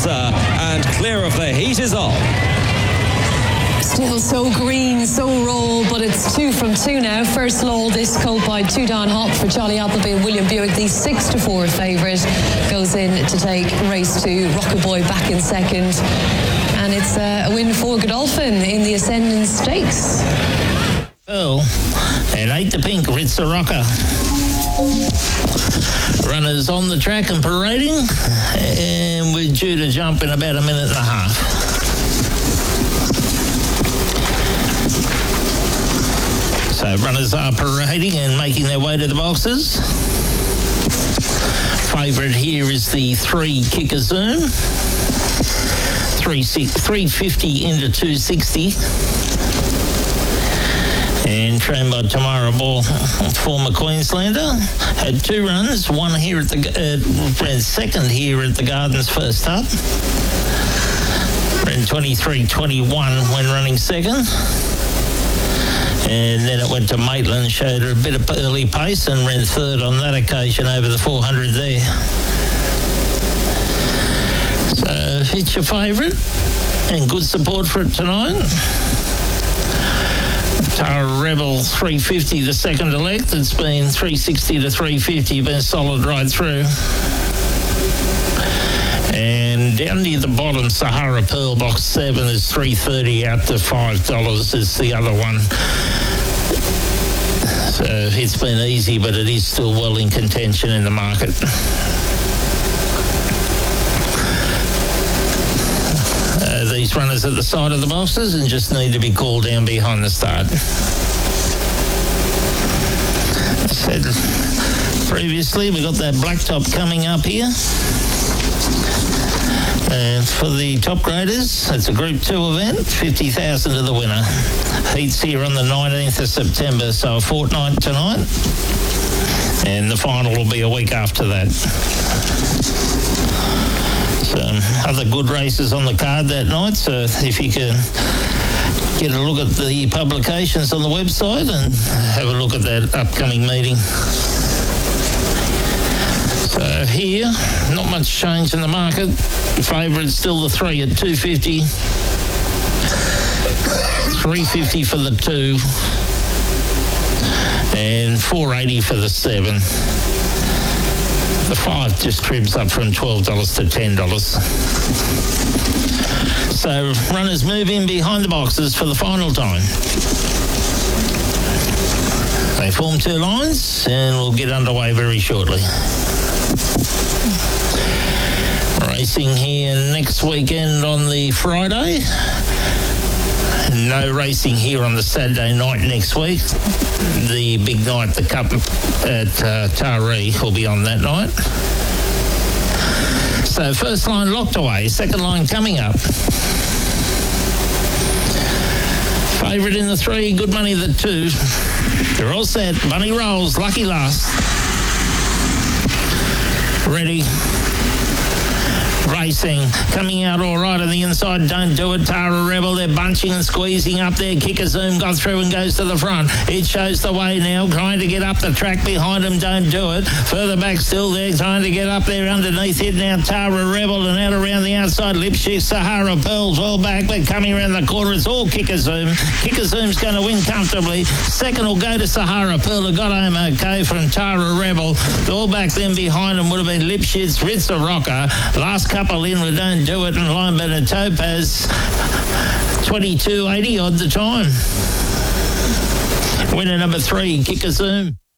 closer and clear of the heat is on. Still so green, so raw, but it's 2 from 2 now. First Law, this colt by 2 down hot for Charlie Appleby and William Buick. The 6-4 favourite goes in to take race 2. Rocket Boy back in second. And it's a win for Godolphin in the Ascendant Stakes. Oh, and 8 to pink, Ritza Rocker. Runners on the track and parading, and we're due to jump in about a minute and a half. So runners are parading and making their way to the boxes. Favourite here is the 3 Kickazoom. 350 into 260. And trained by Tamara Ball, former Queenslander. Had 2 runs, one here at ran second here at the Gardens first up. Ran 23.21 when running second. And then it went to Maitland, showed her a bit of early pace and ran third on that occasion over the 400 there. So it's your favourite and good support for it tonight. Tara Rebel 350, the second elect. It's been 360 to 350, been solid right through. And down near the bottom, Sahara Pearl box 7 is 330 out to $5 is the other one. So it's been easy, but it is still well in contention in the market. These runners at the side of the boxes and just need to be called down behind the start. I said previously, we got that blacktop coming up here. And for the top graders, it's a Group 2 event, 50,000 to the winner. Heats here on the 19th of September, so a fortnight tonight. And the final will be a week after that. Other good races on the card that night, so if you can get a look at the publications on the website and have a look at that upcoming meeting. So here, not much change in the market. The favourite still the 3 at 250. 350 for the 2 and 480 for the 7. The 5 just cribs up from $12 to $10. So runners move in behind the boxes for the final time. They form 2 lines and we'll get underway very shortly. Racing here next weekend on the Friday. No racing here on the Saturday night next week. The big night, the Cup at Taree, will be on that night. So first line locked away, second line coming up. Favourite in the 3, good money the 2. They're all set. Bunny rolls, lucky last. Ready. Racing, coming out all right on the inside. Don't Do It, Tara Rebel. They're bunching and squeezing up there. Kickazoom got through and goes to the front. It shows the way now, trying to get up the track behind them. Don't Do It. Further back still there, trying to get up there underneath it now. Tara Rebel and out around the outside. Lipstick, Sahara Pearls well back, but coming around the corner, it's all Kickazoom. Kickazoom's going to win comfortably. Second will go to Sahara Pearl, who got home okay from Tara Rebel. All back then behind them would have been Lipschitz, Ritza Rocker. Last couple in with Don't Do It and Linebacker Topaz. 22.80 odd the time. Winner number 3, Kickazoom.